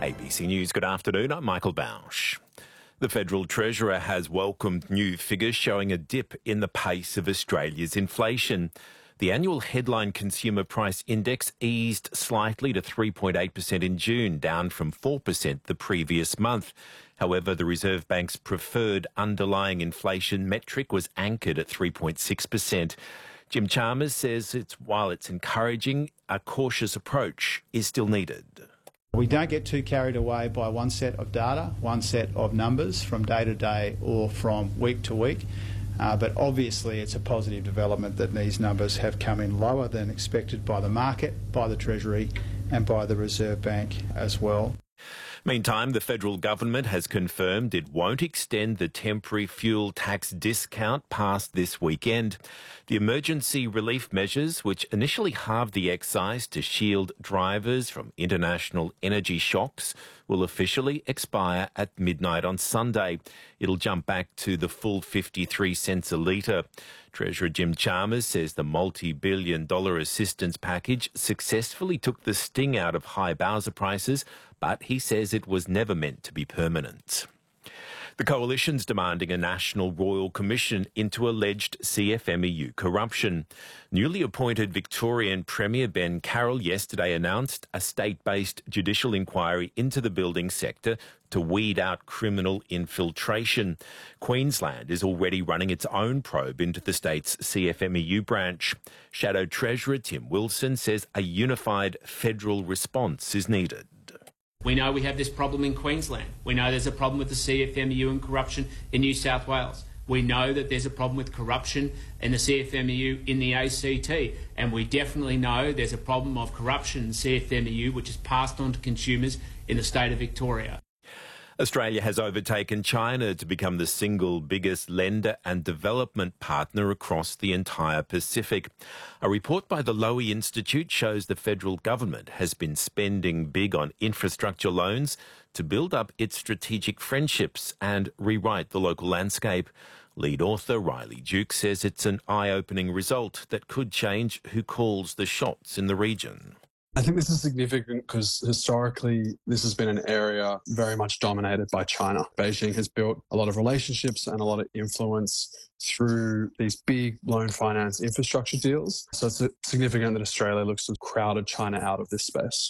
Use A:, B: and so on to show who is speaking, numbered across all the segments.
A: ABC News, good afternoon. I'm Michael Bausch. The Federal Treasurer has welcomed new figures showing a dip in the pace of Australia's inflation. The annual headline consumer price index eased slightly to 3.8% in June, down from 4% the previous month. However, the Reserve Bank's preferred underlying inflation metric was anchored at 3.6%. Jim Chalmers says while it's encouraging, a cautious approach is still needed.
B: We don't get too carried away by one set of data, one set of numbers from day to day or from week to week. But obviously it's a positive development that these numbers have come in lower than expected by the market, by the Treasury and by the Reserve Bank as well.
A: Meantime, the federal government has confirmed it won't extend the temporary fuel tax discount past this weekend. The emergency relief measures, which initially halved the excise to shield drivers from international energy shocks, will officially expire at midnight on Sunday. It'll jump back to the full 53 cents a litre. Treasurer Jim Chalmers says the multi-billion-dollar assistance package successfully took the sting out of high bowser prices, but he says it was never meant to be permanent. The Coalition's demanding a national royal commission into alleged CFMEU corruption. Newly appointed Victorian Premier Ben Carroll yesterday announced a state-based judicial inquiry into the building sector to weed out criminal infiltration. Queensland is already running its own probe into the state's CFMEU branch. Shadow Treasurer Tim Wilson says a unified federal response is needed.
C: We know we have this problem in Queensland. We know there's a problem with the CFMEU and corruption in New South Wales. We know that there's a problem with corruption in the CFMEU in the ACT. And we definitely know there's a problem of corruption in CFMEU which is passed on to consumers in the state of Victoria.
A: Australia has overtaken China to become the single biggest lender and development partner across the entire Pacific. A report by the Lowy Institute shows the federal government has been spending big on infrastructure loans to build up its strategic friendships and rewrite the local landscape. Lead author Riley Duke says it's an eye-opening result that could change who calls the shots in the region.
D: I think this is significant because historically this has been an area very much dominated by China. Beijing has built a lot of relationships and a lot of influence through these big loan finance infrastructure deals. So it's significant that Australia looks to have crowded China out of this space.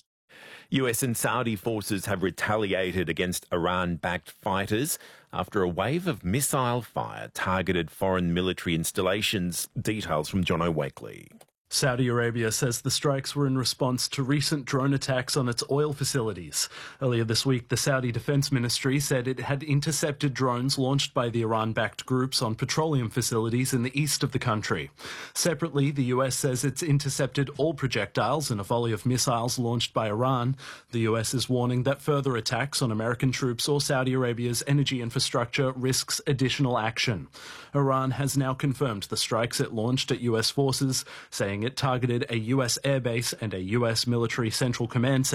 A: US and Saudi forces have retaliated against Iran-backed fighters after a wave of missile fire targeted foreign military installations. Details from John O'Wakely.
E: Saudi Arabia says the strikes were in response to recent drone attacks on its oil facilities. Earlier this week, the Saudi Defense Ministry said it had intercepted drones launched by the Iran-backed groups on petroleum facilities in the east of the country. Separately, the US says it's intercepted all projectiles in a volley of missiles launched by Iran. The US is warning that further attacks on American troops or Saudi Arabia's energy infrastructure risks additional action. Iran has now confirmed the strikes it launched at US forces, saying it targeted a US airbase and a US military central command center.